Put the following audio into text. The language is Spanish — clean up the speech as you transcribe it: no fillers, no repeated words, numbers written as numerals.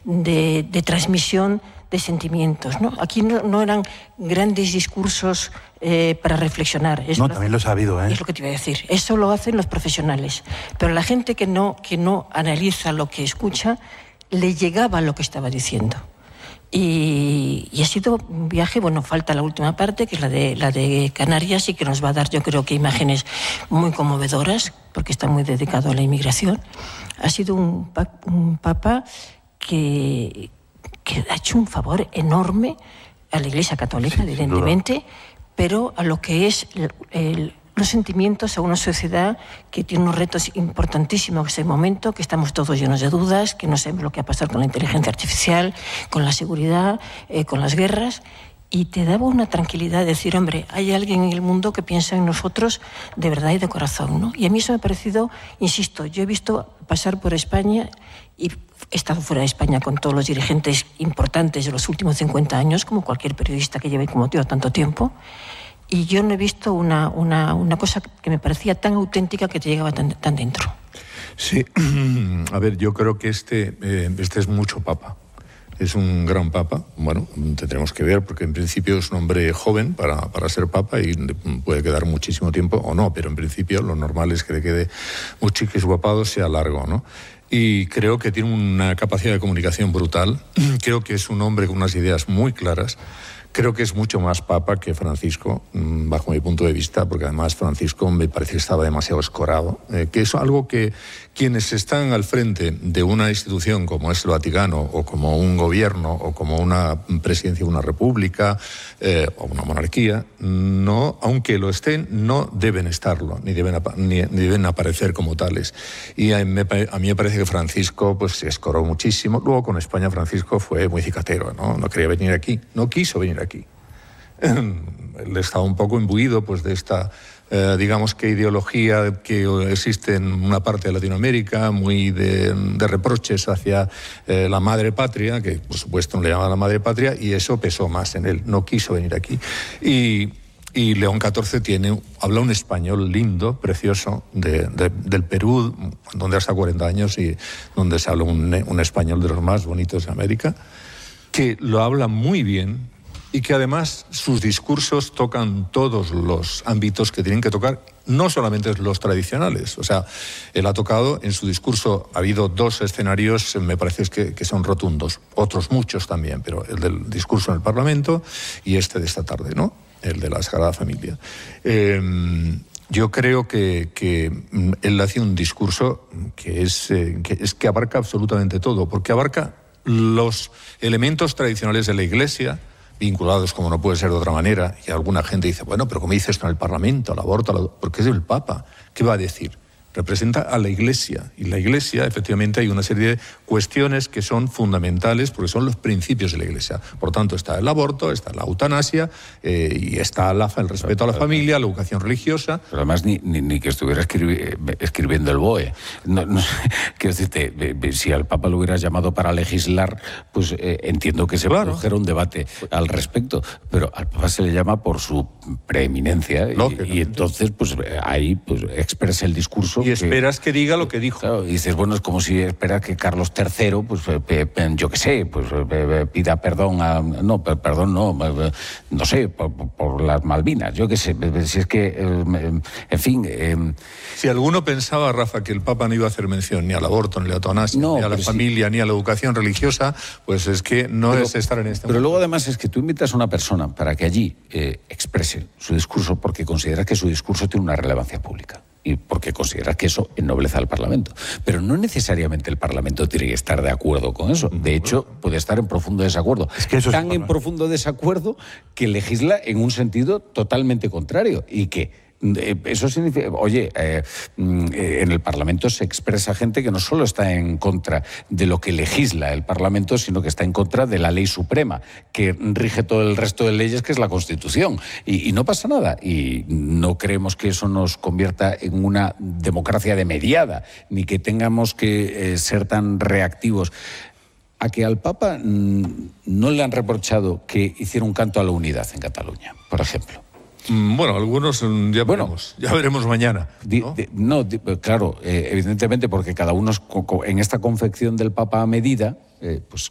de transmisión de sentimientos, ¿no? Aquí no eran grandes discursos para reflexionar. No, también lo ha habido, ¿eh? Es lo que te iba a decir. Eso lo hacen los profesionales. Pero la gente que no analiza lo que escucha, le llegaba lo que estaba diciendo. Y ha sido un viaje, bueno, falta la última parte, que es la de Canarias, y que nos va a dar, yo creo que imágenes muy conmovedoras, porque está muy dedicado a la inmigración. Ha sido un papa que ha hecho un favor enorme a la Iglesia Católica, evidentemente, pero a lo que es los sentimientos a una sociedad que tiene unos retos importantísimos en ese momento, que estamos todos llenos de dudas, que no sabemos lo que va a pasar con la inteligencia artificial, con la seguridad, con las guerras, y te daba una tranquilidad de decir, hombre, hay alguien en el mundo que piensa en nosotros de verdad y de corazón, ¿no? Y a mí eso me ha parecido, insisto, yo he visto pasar por España y he estado fuera de España con todos los dirigentes importantes de los últimos 50 años, como cualquier periodista que lleve como yo tanto tiempo, y yo no he visto una cosa que me parecía tan auténtica, que te llegaba tan dentro. Sí, a ver, yo creo que este es mucho papa. Es un gran papa. Bueno, tendremos que ver, porque en principio es un hombre joven para ser papa y puede quedar muchísimo tiempo o no, pero en principio lo normal es que le quede mucho y que su papado sea largo, ¿no? Y creo que tiene una capacidad de comunicación brutal. Creo que es un hombre con unas ideas muy claras. Creo que es mucho más papa que Francisco, bajo mi punto de vista, porque además Francisco me parece que estaba demasiado escorado, que es algo que quienes están al frente de una institución como es el Vaticano, o como un gobierno, o como una presidencia de una república, o una monarquía, no, aunque lo estén, no deben estarlo, ni deben aparecer como tales. Y a mí me parece que Francisco pues se escoró muchísimo. Luego con España Francisco fue muy cicatero, no quería venir aquí, no quiso venir aquí. Él estaba un poco imbuido pues de esta digamos que ideología que existe en una parte de Latinoamérica, muy de reproches hacia la madre patria, que por supuesto no le llama la madre patria, y eso pesó más en él, no quiso venir aquí. Y León XIV habla un español lindo, precioso, del Perú, donde hasta 40 años, y donde se habla un español de los más bonitos de América, que lo habla muy bien, y que además sus discursos tocan todos los ámbitos que tienen que tocar, no solamente los tradicionales. O sea, él ha tocado en su discurso, ha habido dos escenarios, me parece que son rotundos, otros muchos también, pero el del discurso en el Parlamento y este de esta tarde, ¿no? El de la Sagrada Familia. Yo creo que él hace un discurso que abarca absolutamente todo, porque abarca los elementos tradicionales de la Iglesia, vinculados como no puede ser de otra manera, y alguna gente dice, bueno, pero ¿cómo dice esto en el Parlamento, el aborto? Porque es el Papa. ¿Qué va a decir? Representa a la Iglesia, y la Iglesia, efectivamente, hay una serie de cuestiones que son fundamentales porque son los principios de la Iglesia. Por tanto, está el aborto, está la eutanasia, y está el respeto a la familia, la educación religiosa. Pero además ni que estuviera escribiendo el BOE. Quiero decirte, si al Papa lo hubieras llamado para legislar, pues entiendo que se produjera un debate al respecto, pero al Papa se le llama por su preeminencia, y entonces pues ahí pues expresa el discurso. Y esperas que diga lo que dijo. Claro, y dices, bueno, es como si esperas que Carlos III, pues yo qué sé, pues pida perdón a... No, perdón, no sé, por las Malvinas, yo qué sé. Si es que, en fin... Si alguno pensaba, Rafa, que el Papa no iba a hacer mención ni al aborto, ni a la eutanasia, ni a la familia, ni a la educación religiosa, pues es que no es estar en este momento. Pero luego además es que tú invitas a una persona para que allí exprese su discurso porque considera que su discurso tiene una relevancia pública. Y porque considera que eso ennoblece al Parlamento. Pero no necesariamente el Parlamento tiene que estar de acuerdo con eso. De hecho, puede estar en profundo desacuerdo. Es que eso tan en profundo desacuerdo que legisla en un sentido totalmente contrario. Y que eso significa, oye, en el Parlamento se expresa gente que no solo está en contra de lo que legisla el Parlamento, sino que está en contra de la ley suprema, que rige todo el resto de leyes, que es la Constitución. Y no pasa nada. Y no creemos que eso nos convierta en una democracia de mediada, ni que tengamos que ser tan reactivos. A que al Papa no le han reprochado que hiciera un canto a la unidad en Cataluña, por ejemplo. Bueno, algunos ya veremos mañana, ¿no? Claro, evidentemente, porque cada uno en esta confección del Papa a medida, pues